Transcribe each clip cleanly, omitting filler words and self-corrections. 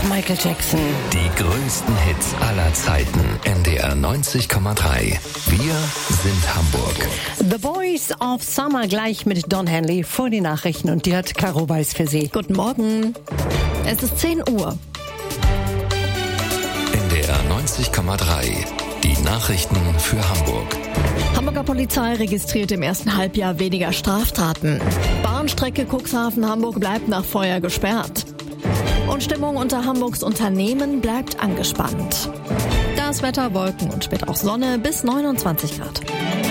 nach Michael Jackson. Die größten Hits aller Zeiten. NDR 90,3. Wir sind Hamburg. The Voice of Summer gleich mit Don Henley vor den Nachrichten und die hat Caro Weiß für Sie. Guten Morgen. Es ist 10 Uhr. NDR 90,3. Die Nachrichten für Hamburg. Hamburger Polizei registriert im ersten Halbjahr weniger Straftaten. Bahnstrecke Cuxhaven-Hamburg bleibt nach Feuer gesperrt. Und Stimmung unter Hamburgs Unternehmen bleibt angespannt. Das Wetter, Wolken und später auch Sonne bis 29 Grad.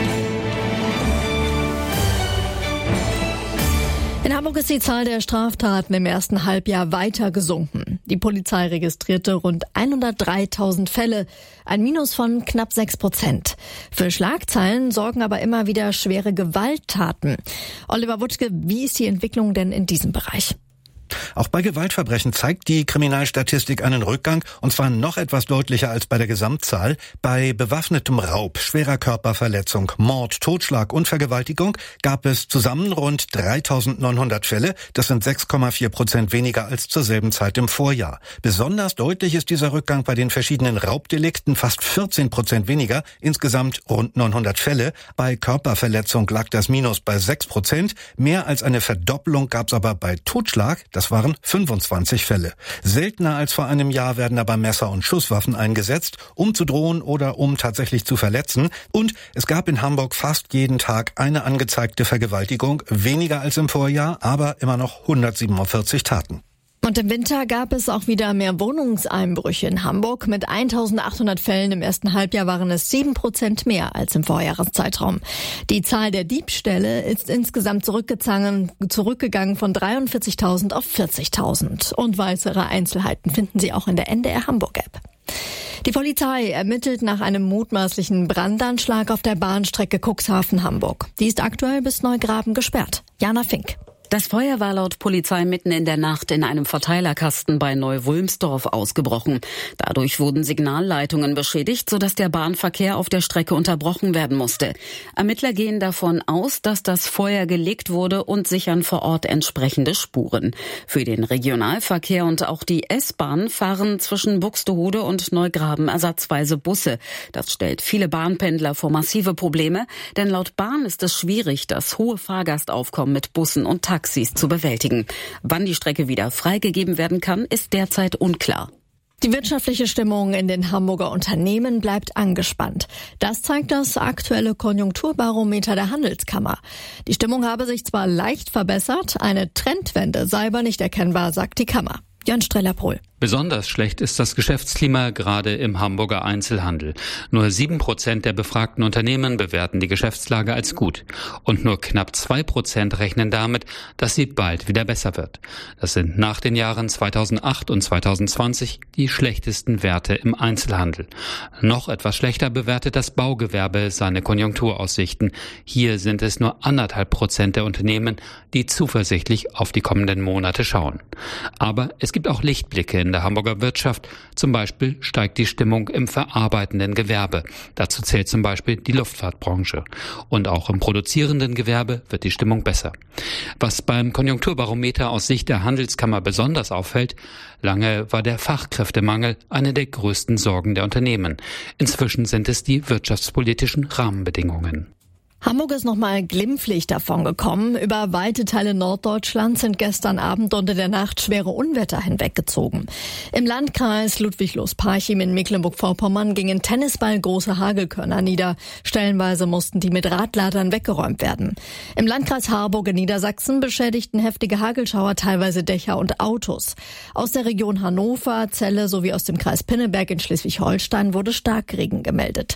In Hamburg ist die Zahl der Straftaten im ersten Halbjahr weiter gesunken. Die Polizei registrierte rund 103.000 Fälle, ein Minus von knapp 6%. Für Schlagzeilen sorgen aber immer wieder schwere Gewalttaten. Oliver Wuttke, wie ist die Entwicklung denn in diesem Bereich? Auch bei Gewaltverbrechen zeigt die Kriminalstatistik einen Rückgang, und zwar noch etwas deutlicher als bei der Gesamtzahl. Bei bewaffnetem Raub, schwerer Körperverletzung, Mord, Totschlag und Vergewaltigung gab es zusammen rund 3.900 Fälle. Das sind 6,4% weniger als zur selben Zeit im Vorjahr. Besonders deutlich ist dieser Rückgang bei den verschiedenen Raubdelikten, fast 14% weniger, insgesamt rund 900 Fälle. Bei Körperverletzung lag das Minus bei 6%. Mehr als eine Verdoppelung gab es aber bei Totschlag. Das waren 25 Fälle. Seltener als vor einem Jahr werden aber Messer und Schusswaffen eingesetzt, um zu drohen oder um tatsächlich zu verletzen. Und es gab in Hamburg fast jeden Tag eine angezeigte Vergewaltigung, weniger als im Vorjahr, aber immer noch 147 Taten. Und im Winter gab es auch wieder mehr Wohnungseinbrüche in Hamburg. Mit 1.800 Fällen im ersten Halbjahr waren es 7% mehr als im Vorjahreszeitraum. Die Zahl der Diebstähle ist insgesamt zurückgegangen von 43.000 auf 40.000. Und weitere Einzelheiten finden Sie auch in der NDR Hamburg-App. Die Polizei ermittelt nach einem mutmaßlichen Brandanschlag auf der Bahnstrecke Cuxhaven-Hamburg. Die ist aktuell bis Neugraben gesperrt. Jana Fink. Das Feuer war laut Polizei mitten in der Nacht in einem Verteilerkasten bei Neu-Wulmsdorf ausgebrochen. Dadurch wurden Signalleitungen beschädigt, sodass der Bahnverkehr auf der Strecke unterbrochen werden musste. Ermittler gehen davon aus, dass das Feuer gelegt wurde und sichern vor Ort entsprechende Spuren. Für den Regionalverkehr und auch die S-Bahn fahren zwischen Buxtehude und Neugraben ersatzweise Busse. Das stellt viele Bahnpendler vor massive Probleme, denn laut Bahn ist es schwierig, das hohe Fahrgastaufkommen mit Bussen und Taxis zu bewältigen. Wann die Strecke wieder freigegeben werden kann, ist derzeit unklar. Die wirtschaftliche Stimmung in den Hamburger Unternehmen bleibt angespannt. Das zeigt das aktuelle Konjunkturbarometer der Handelskammer. Die Stimmung habe sich zwar leicht verbessert, eine Trendwende sei aber nicht erkennbar, sagt die Kammer. Jan Streller-Pohl. Besonders schlecht ist das Geschäftsklima gerade im Hamburger Einzelhandel. Nur 7% der befragten Unternehmen bewerten die Geschäftslage als gut. Und nur knapp 2% rechnen damit, dass sie bald wieder besser wird. Das sind nach den Jahren 2008 und 2020 die schlechtesten Werte im Einzelhandel. Noch etwas schlechter bewertet das Baugewerbe seine Konjunkturaussichten. Hier sind es nur 1,5% der Unternehmen, die zuversichtlich auf die kommenden Monate schauen. Aber es gibt auch Lichtblicke in der Hamburger Wirtschaft. Zum Beispiel steigt die Stimmung im verarbeitenden Gewerbe. Dazu zählt zum Beispiel die Luftfahrtbranche. Und auch im produzierenden Gewerbe wird die Stimmung besser. Was beim Konjunkturbarometer aus Sicht der Handelskammer besonders auffällt: lange war der Fachkräftemangel eine der größten Sorgen der Unternehmen. Inzwischen sind es die wirtschaftspolitischen Rahmenbedingungen. Hamburg ist nochmal glimpflich davon gekommen. Über weite Teile Norddeutschlands sind gestern Abend und in der Nacht schwere Unwetter hinweggezogen. Im Landkreis Ludwigslust-Parchim in Mecklenburg-Vorpommern gingen tennisballgroße Hagelkörner nieder. Stellenweise mussten die mit Radladern weggeräumt werden. Im Landkreis Harburg in Niedersachsen beschädigten heftige Hagelschauer teilweise Dächer und Autos. Aus der Region Hannover, Celle sowie aus dem Kreis Pinneberg in Schleswig-Holstein wurde Starkregen gemeldet.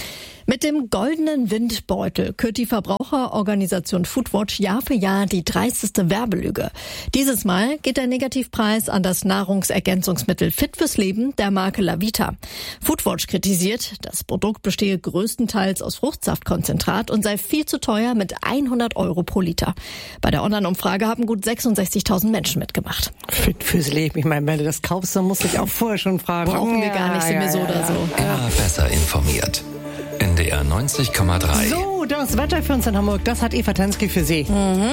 Mit dem goldenen Windbeutel kürt die Verbraucherorganisation Foodwatch Jahr für Jahr die dreisteste Werbelüge. Dieses Mal geht der Negativpreis an das Nahrungsergänzungsmittel Fit fürs Leben der Marke Lavita. Foodwatch kritisiert, das Produkt bestehe größtenteils aus Fruchtsaftkonzentrat und sei viel zu teuer mit 100 € pro Liter. Bei der Online-Umfrage haben gut 66.000 Menschen mitgemacht. Fit fürs Leben. Ich meine, wenn du das kaufst, dann musst du dich auch vorher schon fragen. Brauchen wir gar nicht, sind wir so oder so. Immer besser informiert. NDR 90,3. So, So, das Wetter für uns in Hamburg, das hat Eva Tansky für Sie.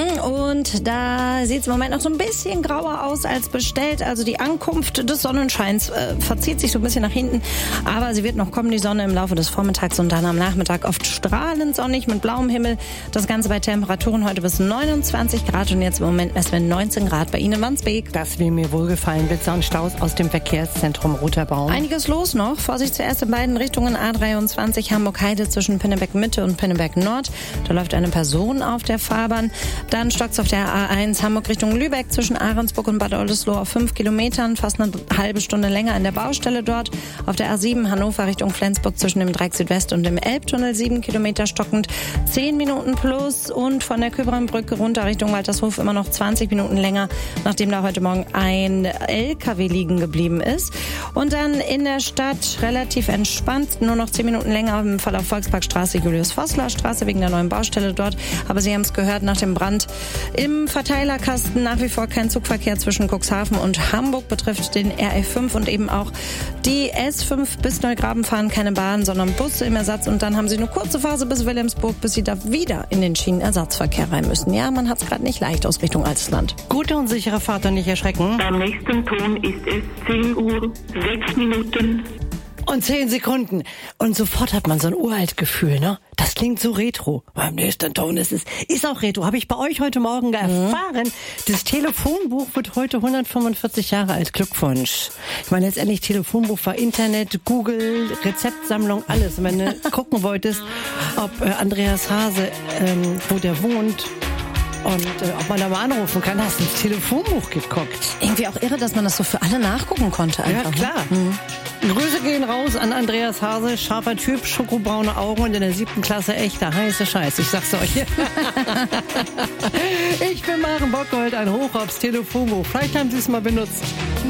Und da sieht es im Moment noch so ein bisschen grauer aus als bestellt. Also die Ankunft des Sonnenscheins verzieht sich so ein bisschen nach hinten. Aber sie wird noch kommen, die Sonne im Laufe des Vormittags und dann am Nachmittag oft strahlend sonnig mit blauem Himmel. Das Ganze bei Temperaturen heute bis 29 Grad und jetzt im Moment messen wir 19 Grad bei Ihnen in Wandsbek. Das will mir wohlgefallen. Blitzer und Staus aus dem Verkehrszentrum Roter Baum. Einiges los noch. Vorsicht zuerst in beiden Richtungen. A23 Hamburg-Heide zwischen Pinneberg-Mitte und Pinneberg-Nord. Da läuft eine Person auf der Fahrbahn. Dann stockt's auf der A1 Hamburg Richtung Lübeck zwischen Ahrensburg und Bad Oldesloe auf 5 Kilometern. Fast eine halbe Stunde länger an der Baustelle dort. Auf der A7 Hannover Richtung Flensburg zwischen dem Dreieck Südwest und dem Elbtunnel 7 Kilometer stockend. 10 Minuten plus und von der Kübernbrücke runter Richtung Waltershof immer noch 20 Minuten länger, nachdem da heute Morgen ein LKW liegen geblieben ist. Und dann in der Stadt relativ entspannt, nur noch 10 Minuten länger im Verlauf Volksparkstraße, Julius-Vossler-Straße wegen der neuen Baustelle dort. Aber Sie haben es gehört, nach dem Brand im Verteilerkasten nach wie vor kein Zugverkehr zwischen Cuxhaven und Hamburg, betrifft den RE5 und eben auch die S5 bis Neugraben fahren keine Bahn, sondern Busse im Ersatz. Und dann haben Sie eine kurze Phase bis Wilhelmsburg, bis Sie da wieder in den Schienenersatzverkehr rein müssen. Ja, man hat es gerade nicht leicht aus Richtung Alsland. Gute und sichere Fahrt und nicht erschrecken. Beim nächsten Ton ist es 10 Uhr, 6 Minuten. Und 10 Sekunden. Und sofort hat man so ein Uraltgefühl, ne? Das klingt so retro. Beim nächsten Ton ist es. Ist auch retro. Habe ich bei euch heute Morgen erfahren. Das Telefonbuch wird heute 145 Jahre alt. Glückwunsch. Ich meine, letztendlich Telefonbuch war Internet, Google, Rezeptsammlung, alles. Und wenn du gucken wolltest, ob Andreas Hase, wo der wohnt, und ob man da mal anrufen kann, hast du ins Telefonbuch geguckt. Irgendwie auch irre, dass man das so für alle nachgucken konnte. Einfach, ja, klar. Grüße gehen raus an Andreas Hase, scharfer Typ, schokobraune Augen und in der 7. Klasse echter heiße Scheiß. Ich sag's euch. Ich bin Maren Bockgold, ein Hoch aufs Telefonbuch. Vielleicht haben Sie es mal benutzt.